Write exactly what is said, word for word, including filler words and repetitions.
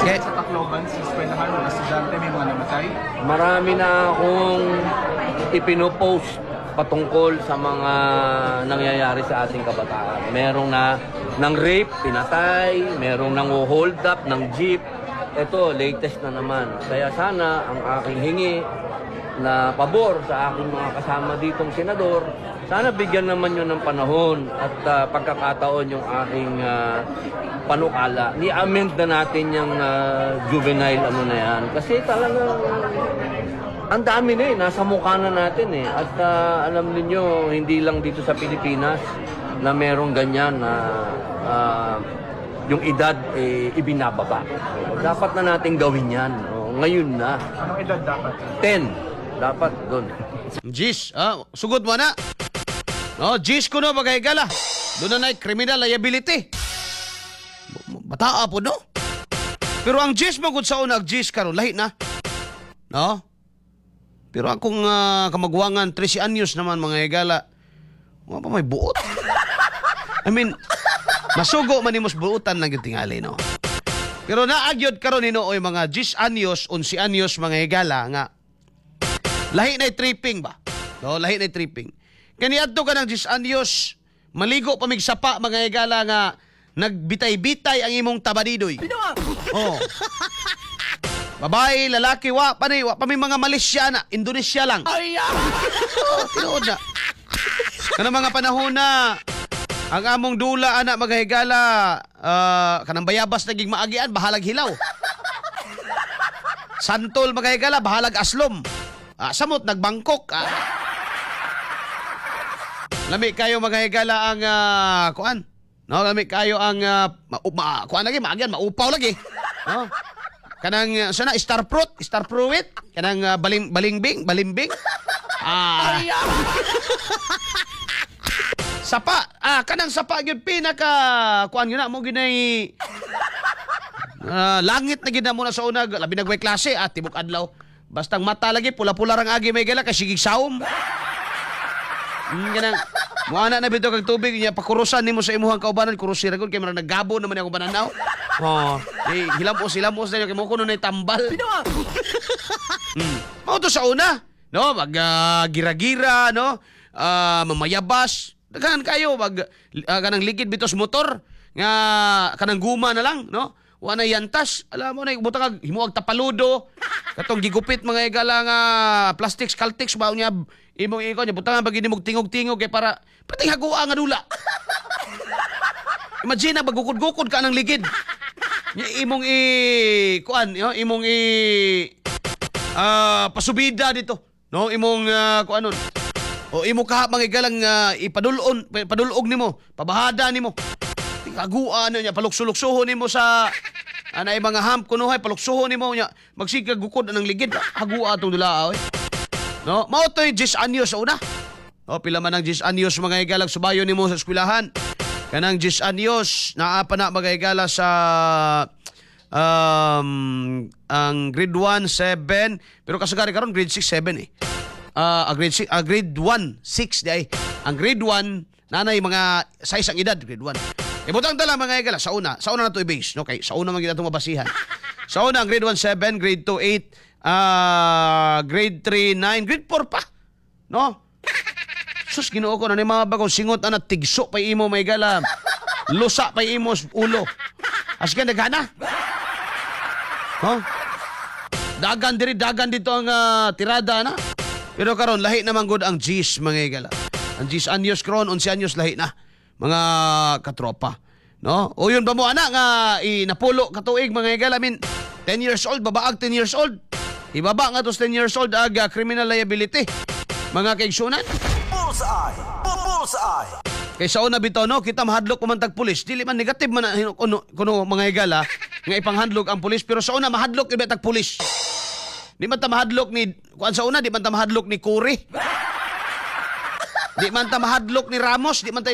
Okay. Sa Tacloban, sa eskwelahan, mga estudyante, may mga namatay. Marami na akong ipinopost patungkol sa mga nangyayari sa ating kabataan. Merong na ng rape, pinatay, merong nang hold up ng jeep. Ito, latest na naman. Kaya sana ang aking hingi na pabor sa aking mga kasama ditong senador, sana bigyan naman yun ng panahon at uh, pagkakataon yung aking uh, panukala. Ni-amend na natin yung uh, juvenile ano na yan. Kasi talagang ang dami na eh, nasa mukha na natin eh. At uh, alam niyo hindi lang dito sa Pilipinas na merong ganyan na uh, yung edad eh, ibinababa. Dapat na natin gawin yan. Oh, ngayon na. Anong edad dapat? ten. Dapat doon. Jis, ah, sugod mo na. No, Jis ko no, magahigala. Doon na na criminal liability. Bataa po, no? Pero ang Jis mo kung sa unag Jis karon lahi na. No? Pero akong uh, kamagwangan, tresi anyos naman mga higala. Mga pa may buot. I mean, masugo man imos buutan lang yung tingali, no? Pero naagyod karon hinooy mga Jis anyos, unsi anyos mga higala nga lahi na tripping ba? No, lahi na tripping. Kaniadto ka ng Jis anyos, maligo pamig sapa mga higala nga nagbitay-bitay ang imong tabadidoy. Oh. Babae, lalaki, wa pa ni, wa pa may mga Malaysiana, Indonesia lang. Ay, oh, tinuod na. Kanang mga panahon na ang among dula ana magahigala, uh, kanang bayabas naging maagian, bahalag hilaw. Santol magahigala, bahalag aslom. Ah, samot nagbangkok. Ah. Lami kayo magahigala ang uh, kuan. No, lami kayo ang uh, ma, ma, kuan lagi, maagian, maupaw lagi. No? Kanang uh, sana star fruit, star fruit, kanang uh, baling balingbing, balimbing. Ah. Sapa, ah kanang sapa gyud pinaka kuan gyud na mo ginay uh, langit na gid na mo na sa unag, labi nagway klase at tibok adlaw. Bastang mata lagi pula-pula rang agi may gala kay sigig saom. Mm, kanang muana na bitaw kag tubig niya pakurusan nimo sa imuhang kaubanan, kurusira gud kay marang naggabo naman ako bananaw. Oh, eh hilamos hilamos na kay mo kuno nay tambal. Hmm. Mao to sa una, no, mag uh, gira-gira, no? Uh, mamayabas. Daghan kayo mag uh, kanang likid bitos motor nga kanang guma na lang, no? Wa na yantas. Alam mo na butang kag himuag tapaludo. Katong gigupit mga igala nga plastics, caltex ba niya imong ikaw niya butang bagi nimog tingog-tingog kay para pating hagua nga dula. Imagine na bagukod-gukod ka ng ligid. Imong i kuan, yo, imong i ah uh, pasubida dito. No, imong uh, kuanon. O imo ka mga igalang uh, ipadulon, padulog nimo, pabahada nimo. Tingagua niya paluksuluksuhon nimo sa anay mga hump kuno hay paluksuhon nimo nya magsigag gukod ng ligid. Hagua tong dula oy. No, mao toy Jis anyos una. O pila man ang Jis anyos mga igalang subayon nimo sa eskwelahan. Kanang Jis anyos naa pa na mga igala sa um, ang grade one, seven, pero kasagari karon grade six, seven eh. Uh, grade six, uh, grade one, six di ay. Ang grade one nanay mga sa isang edad grade one. Ibutang tala mga igala sa una, sa una na to i-base, no? Kay sa una man gid atong mabasihan. Sa una ang grade one, seven, grade two, eight, uh, grade three, nine, grade four pa. No? Sus, Ginoo ko na ni mga bagong singot ana tigso pa imo may gala. Lusa pa imo ulo. As ka naghana. Huh? Dagan diri dagan dito ang uh, tirada na. Pero karon lahi naman gud ang Jis mga igala. Ang Jis anyos karon unsi anyos lahi na mga katropa. No? O yun ba mo ana nga inapulo ka tuig mga igala. I mean ten years old babaag ten years old. Ibaba nga tos ten years old aga criminal liability. Mga kaigsunan. Bullseye! Bullseye! Kay sa una bitaw no, kita mahadlok man tag pulis. Dili man negative man kuno, kuno mga higala nga ipanghandlok ang pulis, pero sa una mahadlok gyud tag pulis. Di man ta mahadlok ni kuan sa una, di man ta mahadlok ni Kuri. Di man ta mahadlok ni Ramos, di man ta